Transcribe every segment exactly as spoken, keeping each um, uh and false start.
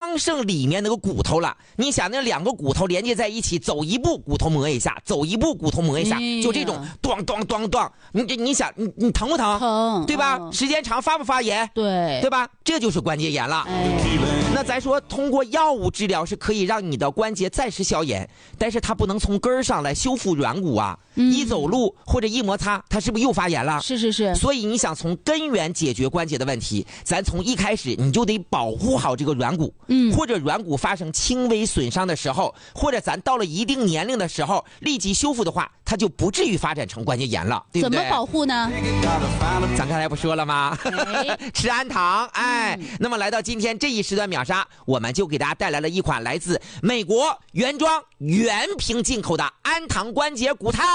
光剩里面那个骨头了。你想那两个骨头连接在一起，走一步骨头磨一下，走一步骨头磨一下， 哎、 就这种咚咚咚咚，你这你想你你疼不疼？ 疼， 对吧？ 嗯、 时间长发不发炎？ 对， 对吧？这就是关节炎了。 哎、 那咱说通过药物治疗是可以让你的关节暂时消炎，但是它不能从根儿上来修复软骨啊。嗯、一走路或者一摩擦，它是不是又发炎了？ 是是是。 所以你想从根源解决关节的问题，咱从一开始你就得保护好这个软骨。嗯，或者软骨发生轻微损伤的时候，或者咱到了一定年龄的时候立即修复的话，它就不至于发展成关节炎了，对不对？ 怎么保护呢？ 咱刚才不说了吗？ 哎、 吃安糖，哎、嗯，那么来到今天这一时段秒杀，我们就给大家带来了一款来自美国原装原瓶进口的安糖关节骨肽。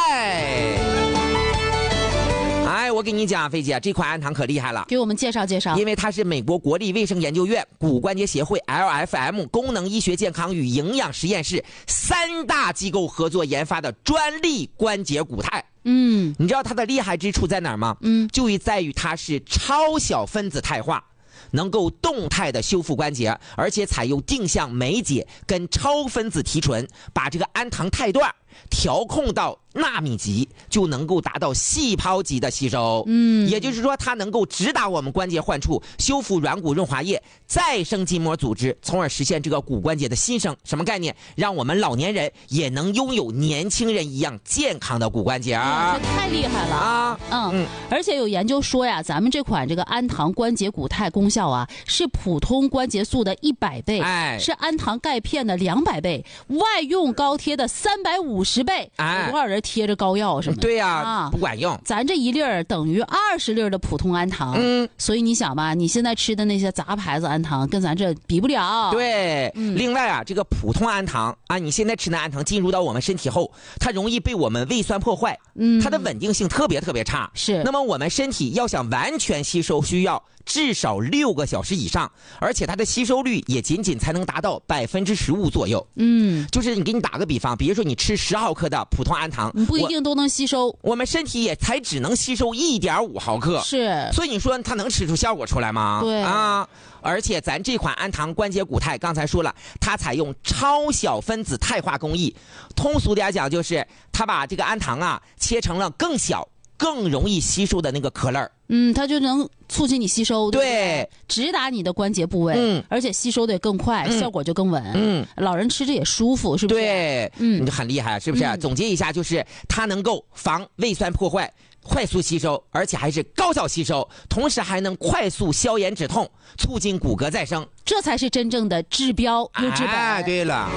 哎，我跟你讲，菲姐，这款安糖可厉害了， 给我们介绍介绍。 因为它是美国国立卫生研究院骨关节协会 L F M 功能医学健康与营养实验室三大机构合作研发的专利关节骨肽。嗯，你知道它的厉害之处在哪儿吗？嗯，就在于它是超小分子肽化，能够动态的修复关节，而且采用定向酶解跟超分子提纯，把这个氨糖肽段调控到纳米级，就能够达到细胞级的吸收。嗯，也就是说它能够直达我们关节患处，修复软骨润滑液，再生筋膜组织，从而实现这个骨关节的新生。什么概念？让我们老年人也能拥有年轻人一样健康的骨关节。 嗯、这太厉害了啊！嗯嗯，而且有研究说呀，咱们这款这个氨糖关节骨肽功效啊，是普通关节素的一百倍，哎，是氨糖钙片的两百倍，外用膏贴的三百五十倍。哎，有多少人贴着膏药什么的？ 对呀、啊啊，不管用。 咱这一粒儿等于二十粒的普通氨糖，嗯，所以你想吧，你现在吃的那些杂牌子氨糖跟咱这比不了。 对，嗯、另外啊，这个普通氨糖啊，你现在吃的氨糖进入到我们身体后，它容易被我们胃酸破坏，嗯，它的稳定性特别特别差。 是， 那么我们身体要想完全吸收，需要至少六个小时以上，而且它的吸收率也仅仅才能达到百分之十五左右。嗯，就是你给你打个比方，比如说你吃十毫克的普通氨糖， 不一定都能吸收， 我们身体也才只能吸收一点五毫克。 是， 所以你说它能吃出效果出来吗？ 对啊。而且咱这款氨糖关节骨肽，刚才说了，它采用超小分子肽化工艺，通俗点讲就是它把这个氨糖啊切成了更小、更容易吸收的那个壳粒儿。 嗯，它就能促进你吸收，对不对？ 对， 直达你的关节部位， 嗯， 而且吸收的也更快，嗯、效果就更稳。嗯，老人吃着也舒服，是不是？ 对，嗯，你很厉害，是不是？嗯、总结一下，就是它能够防胃酸破坏，快速吸收，而且还是高效吸收，同时还能快速消炎止痛，促进骨骼再生， 这才是真正的治标又治本。 哎，对了。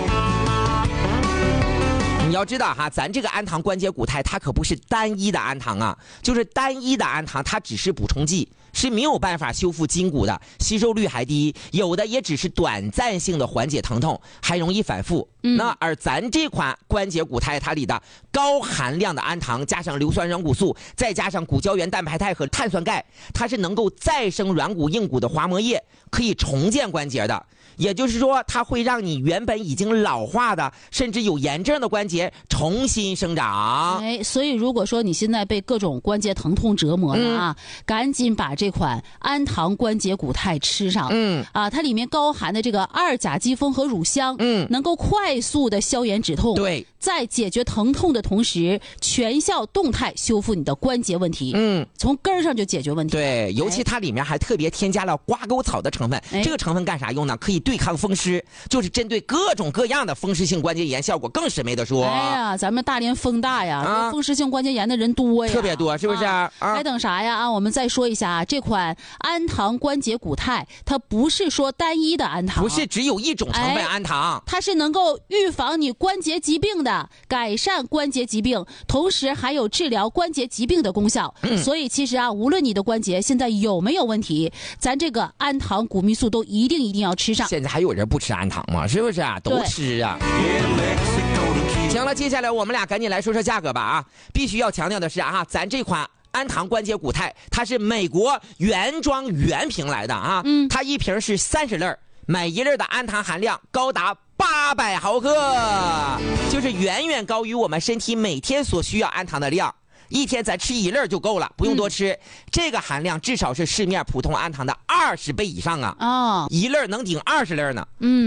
你要知道哈，咱这个氨糖关节骨肽它可不是单一的氨糖啊，就是单一的氨糖它只是补充剂，是没有办法修复筋骨的，吸收率还低，有的也只是短暂性的缓解疼痛，还容易反复。嗯、那而咱这款关节骨肽它里的高含量的氨糖加上硫酸软骨素，再加上骨胶原蛋白肽和碳酸钙，它是能够再生软骨硬骨的滑膜液，可以重建关节的。也就是说，它会让你原本已经老化的，甚至有炎症的关节重新生长。 哎，所以如果说你现在被各种关节疼痛折磨了啊，嗯、赶紧把这款氨糖关节骨肽吃上。嗯，啊，它里面高含的这个二甲基酚和乳香，嗯，能够快速的消炎止痛。 对， 在解决疼痛的同时，全效动态修复你的关节问题。嗯，从根儿上就解决问题。 对，尤其它里面还特别添加了瓜沟草的成分。哎、这个成分干啥用呢？可以对抗风湿，就是针对各种各样的风湿性关节炎，效果更是没得说。 哎呀，咱们大连风大呀，啊、风湿性关节炎的人多呀， 特别多，是不是？啊啊、还等啥呀？啊，我们再说一下啊，这款氨糖关节骨肽，它不是说单一的氨糖， 不是只有一种成分氨糖， 哎、它是能够预防你关节疾病的，改善关节疾病，同时还有治疗关节疾病的功效。嗯、所以其实啊，无论你的关节现在有没有问题，咱这个氨糖谷泌素都一定一定要吃上。 现在还有人不吃氨糖吗？是不是啊？都吃啊。行了，接下来我们俩赶紧来说说价格吧啊！必须要强调的是啊，咱这款氨糖关节骨肽它是美国原装原瓶来的啊，嗯，它一瓶是三十粒，每一粒的氨糖含量高达八百毫克，就是远远高于我们身体每天所需要氨糖的量。一天咱吃一粒就够了，不用多吃。嗯、这个含量至少是市面普通氨糖的二十倍以上啊！哦，一粒能顶二十粒呢。嗯。